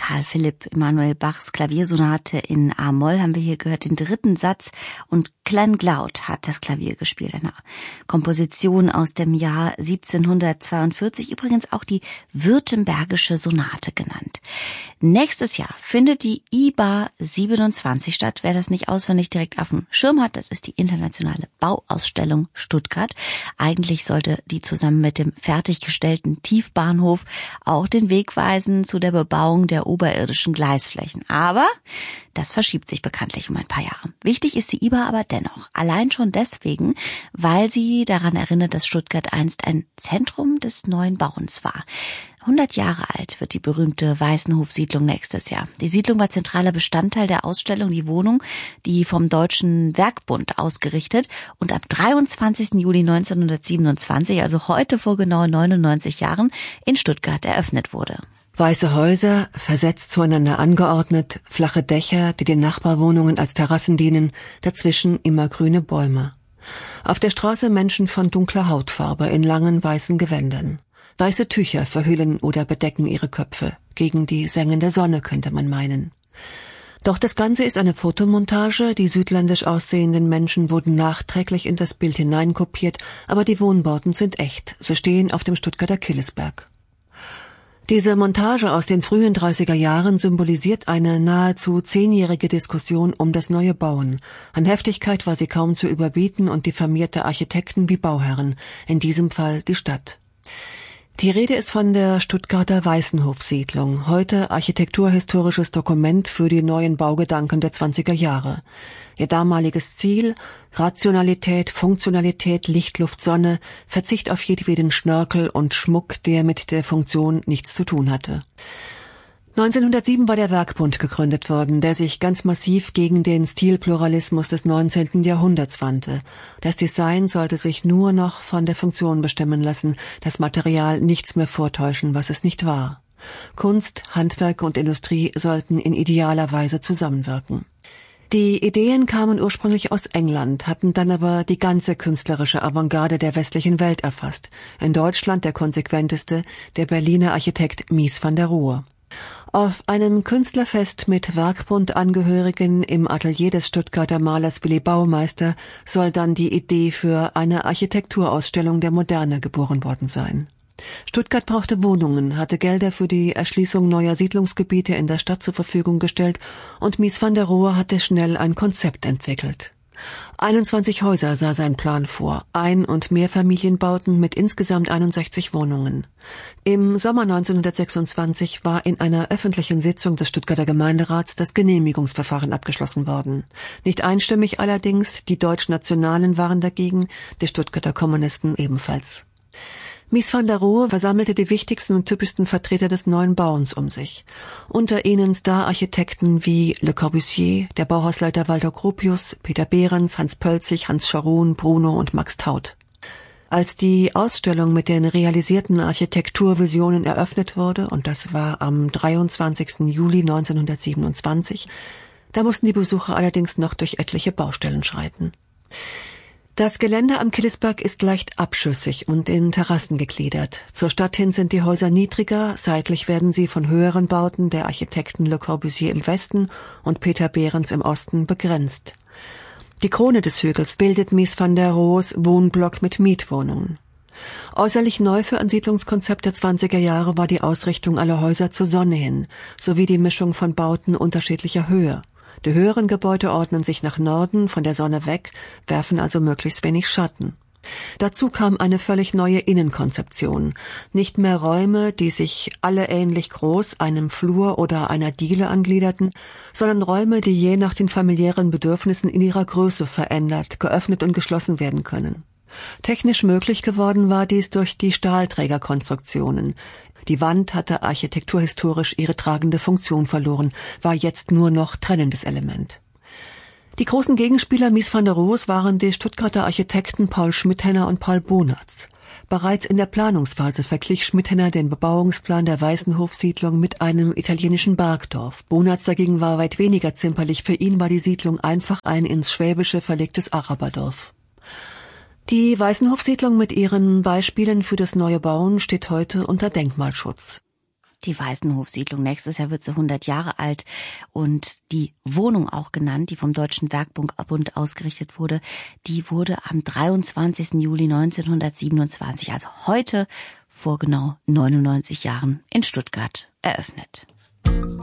Karl Philipp Emanuel Bachs Klaviersonate in A-Moll haben wir hier gehört, den dritten Satz, und Glenn Glaude hat das Klavier gespielt, eine Komposition aus dem Jahr 1742, übrigens auch die Württembergische Sonate genannt. Nächstes Jahr findet die IBA 27 statt. Wer das nicht auswendig direkt auf dem Schirm hat, das ist die internationale Bauausstellung Stuttgart. Eigentlich sollte die zusammen mit dem fertiggestellten Tiefbahnhof auch den Weg weisen zu der Bebauung der oberirdischen Gleisflächen. Aber das verschiebt sich bekanntlich um ein paar Jahre. Wichtig ist die IBA aber dennoch. Allein schon deswegen, weil sie daran erinnert, dass Stuttgart einst ein Zentrum des neuen Bauens war. 100 Jahre alt wird die berühmte Weißenhof-Siedlung nächstes Jahr. Die Siedlung war zentraler Bestandteil der Ausstellung Die Wohnung, die vom Deutschen Werkbund ausgerichtet und am 23. Juli 1927, also heute vor genau 99 Jahren, in Stuttgart eröffnet wurde. Weiße Häuser, versetzt zueinander angeordnet, flache Dächer, die den Nachbarwohnungen als Terrassen dienen, dazwischen immergrüne Bäume. Auf der Straße Menschen von dunkler Hautfarbe in langen weißen Gewändern. Weiße Tücher verhüllen oder bedecken ihre Köpfe. Gegen die sengende Sonne, könnte man meinen. Doch das Ganze ist eine Fotomontage. Die südländisch aussehenden Menschen wurden nachträglich in das Bild hineinkopiert, aber die Wohnbauten sind echt. Sie stehen auf dem Stuttgarter Killesberg. Diese Montage aus den frühen 30er Jahren symbolisiert eine nahezu 10-jährige Diskussion um das neue Bauen. An Heftigkeit war sie kaum zu überbieten und diffamierte Architekten wie Bauherren, in diesem Fall die Stadt. Die Rede ist von der Stuttgarter Weißenhof-Siedlung, heute architekturhistorisches Dokument für die neuen Baugedanken der 20er Jahre. Ihr damaliges Ziel: Rationalität, Funktionalität, Licht, Luft, Sonne, Verzicht auf jedweden Schnörkel und Schmuck, der mit der Funktion nichts zu tun hatte. 1907 war der Werkbund gegründet worden, der sich ganz massiv gegen den Stilpluralismus des 19. Jahrhunderts wandte. Das Design sollte sich nur noch von der Funktion bestimmen lassen, das Material nichts mehr vortäuschen, was es nicht war. Kunst, Handwerk und Industrie sollten in idealer Weise zusammenwirken. Die Ideen kamen ursprünglich aus England, hatten dann aber die ganze künstlerische Avantgarde der westlichen Welt erfasst. In Deutschland der konsequenteste, der Berliner Architekt Mies van der Rohe. Auf einem Künstlerfest mit Werkbundangehörigen im Atelier des Stuttgarter Malers Willi Baumeister soll dann die Idee für eine Architekturausstellung der Moderne geboren worden sein. Stuttgart brauchte Wohnungen, hatte Gelder für die Erschließung neuer Siedlungsgebiete in der Stadt zur Verfügung gestellt und Mies van der Rohe hatte schnell ein Konzept entwickelt. 21 Häuser sah sein Plan vor, Ein- und Mehrfamilienbauten mit insgesamt 61 Wohnungen. Im Sommer 1926 war in einer öffentlichen Sitzung des Stuttgarter Gemeinderats das Genehmigungsverfahren abgeschlossen worden. Nicht einstimmig allerdings, die Deutschnationalen waren dagegen, die Stuttgarter Kommunisten ebenfalls. Mies van der Rohe versammelte die wichtigsten und typischsten Vertreter des neuen Bauens um sich. Unter ihnen Star-Architekten wie Le Corbusier, der Bauhausleiter Walter Gropius, Peter Behrens, Hans Pölzig, Hans Scharoun, Bruno und Max Taut. Als die Ausstellung mit den realisierten Architekturvisionen eröffnet wurde, und das war am 23. Juli 1927, da mussten die Besucher allerdings noch durch etliche Baustellen schreiten. Das Gelände am Killesberg ist leicht abschüssig und in Terrassen gegliedert. Zur Stadt hin sind die Häuser niedriger, seitlich werden sie von höheren Bauten der Architekten Le Corbusier im Westen und Peter Behrens im Osten begrenzt. Die Krone des Hügels bildet Mies van der Rohes Wohnblock mit Mietwohnungen. Äußerlich neu für ein Siedlungskonzept der 20er Jahre war die Ausrichtung aller Häuser zur Sonne hin, sowie die Mischung von Bauten unterschiedlicher Höhe. Die höheren Gebäude ordnen sich nach Norden, von der Sonne weg, werfen also möglichst wenig Schatten. Dazu kam eine völlig neue Innenkonzeption. Nicht mehr Räume, die sich alle ähnlich groß einem Flur oder einer Diele angliederten, sondern Räume, die je nach den familiären Bedürfnissen in ihrer Größe verändert, geöffnet und geschlossen werden können. Technisch möglich geworden war dies durch die Stahlträgerkonstruktionen. Die Wand hatte architekturhistorisch ihre tragende Funktion verloren, war jetzt nur noch trennendes Element. Die großen Gegenspieler Mies van der Rohes waren die Stuttgarter Architekten Paul Schmidhenner und Paul Bonatz. Bereits in der Planungsphase verglich Schmidhenner den Bebauungsplan der Weißenhof-Siedlung mit einem italienischen Bergdorf. Bonatz dagegen war weit weniger zimperlich. Für ihn war die Siedlung einfach ein ins Schwäbische verlegtes Araberdorf. Die Weißenhof-Siedlung mit ihren Beispielen für das neue Bauen steht heute unter Denkmalschutz. Die Weißenhofsiedlung, nächstes Jahr wird sie 100 Jahre alt und die Wohnung auch genannt, die vom Deutschen Werkbund ausgerichtet wurde, die wurde am 23. Juli 1927, also heute vor genau 99 Jahren in Stuttgart eröffnet.